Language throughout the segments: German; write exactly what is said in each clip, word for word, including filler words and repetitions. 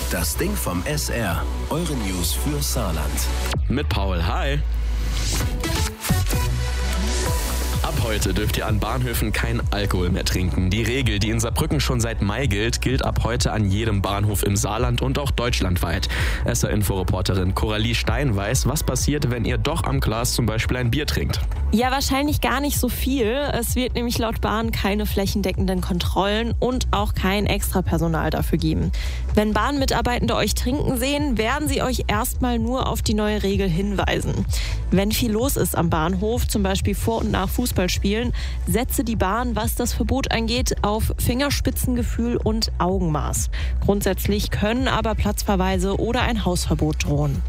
Das Ding vom S R. Eure News für Saarland. Mit Paul, hi. Ab heute dürft ihr an Bahnhöfen kein Alkohol mehr trinken. Die Regel, die in Saarbrücken schon seit Mai gilt, gilt ab heute an jedem Bahnhof im Saarland und auch deutschlandweit. S R-Info-Reporterin Coralie Stein weiß, was passiert, wenn ihr doch am Glas zum Beispiel ein Bier trinkt. Ja, wahrscheinlich gar nicht so viel. Es wird nämlich laut Bahn keine flächendeckenden Kontrollen und auch kein Extrapersonal dafür geben. Wenn Bahnmitarbeitende euch trinken sehen, werden sie euch erstmal nur auf die neue Regel hinweisen. Wenn viel los ist am Bahnhof, zum Beispiel vor und nach Fußballspielen, setze die Bahn, was das Verbot angeht, auf Fingerspitzengefühl und Augenmaß. Grundsätzlich können aber Platzverweise oder ein Hausverbot drohen.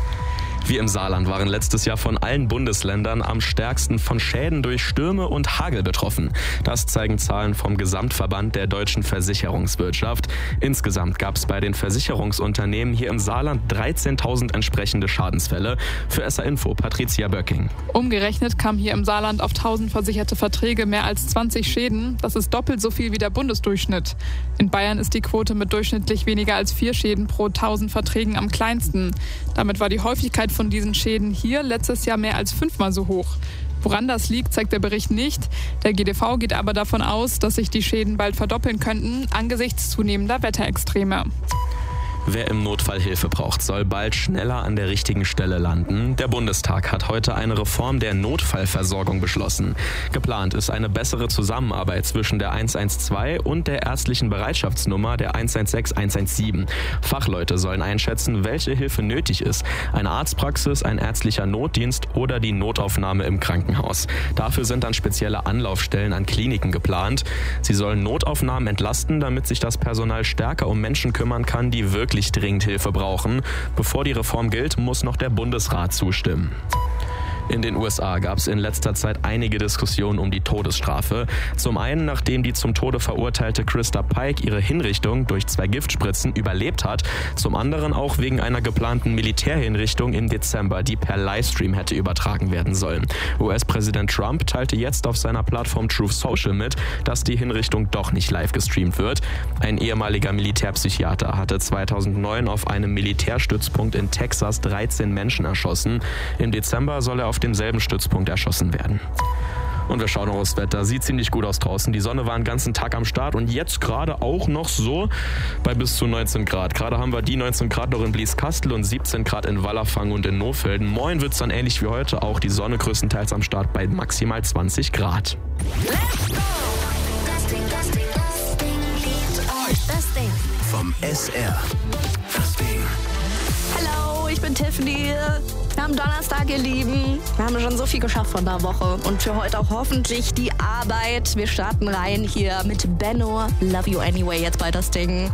Wir im Saarland waren letztes Jahr von allen Bundesländern am stärksten von Schäden durch Stürme und Hagel betroffen. Das zeigen Zahlen vom Gesamtverband der deutschen Versicherungswirtschaft. Insgesamt gab es bei den Versicherungsunternehmen hier im Saarland dreizehntausend entsprechende Schadensfälle. Für S R-Info Patricia Böcking. Umgerechnet kamen hier im Saarland auf tausend versicherte Verträge mehr als zwanzig Schäden. Das ist doppelt so viel wie der Bundesdurchschnitt. In Bayern ist die Quote mit durchschnittlich weniger als vier Schäden pro tausend Verträgen am kleinsten. Damit war die Häufigkeit von diesen Schäden hier letztes Jahr mehr als fünfmal so hoch. Woran das liegt, zeigt der Bericht nicht. Der G D V geht aber davon aus, dass sich die Schäden bald verdoppeln könnten angesichts zunehmender Wetterextreme. Wer im Notfall Hilfe braucht, soll bald schneller an der richtigen Stelle landen. Der Bundestag hat heute eine Reform der Notfallversorgung beschlossen. Geplant ist eine bessere Zusammenarbeit zwischen der eins eins zwei und der ärztlichen Bereitschaftsnummer der eins eins sechs eins eins sieben. Fachleute sollen einschätzen, welche Hilfe nötig ist. Eine Arztpraxis, ein ärztlicher Notdienst oder die Notaufnahme im Krankenhaus. Dafür sind dann spezielle Anlaufstellen an Kliniken geplant. Sie sollen Notaufnahmen entlasten, damit sich das Personal stärker um Menschen kümmern kann, die wirklich dringend Hilfe brauchen. Bevor die Reform gilt, muss noch der Bundesrat zustimmen. In den U S A gab es in letzter Zeit einige Diskussionen um die Todesstrafe. Zum einen, nachdem die zum Tode verurteilte Krista Pike ihre Hinrichtung durch zwei Giftspritzen überlebt hat. Zum anderen auch wegen einer geplanten Militärhinrichtung im Dezember, die per Livestream hätte übertragen werden sollen. U S-Präsident Trump teilte jetzt auf seiner Plattform Truth Social mit, dass die Hinrichtung doch nicht live gestreamt wird. Ein ehemaliger Militärpsychiater hatte zweitausendneun auf einem Militärstützpunkt in Texas dreizehn Menschen erschossen. Im Dezember soll er auf demselben Stützpunkt erschossen werden. Und wir schauen noch aufs Wetter. Sieht ziemlich gut aus draußen. Die Sonne war den ganzen Tag am Start und jetzt gerade auch noch so bei bis zu neunzehn Grad. Gerade haben wir die neunzehn Grad noch in Blieskastel und siebzehn Grad in Wallerfangen und in Nofelden. Morgen wird es dann ähnlich wie heute auch die Sonne größtenteils am Start bei maximal zwanzig Grad. Let's go! Das Ding, das Ding, das Ding liebt euch. Das Ding vom S R. Das Ding. Hallo, ich bin Tiffany. Wir haben Donnerstag, ihr Lieben. Wir haben schon so viel geschafft von der Woche. Und für heute auch hoffentlich die Arbeit. Wir starten rein hier mit Benno. Love You Anyway jetzt bei das Ding.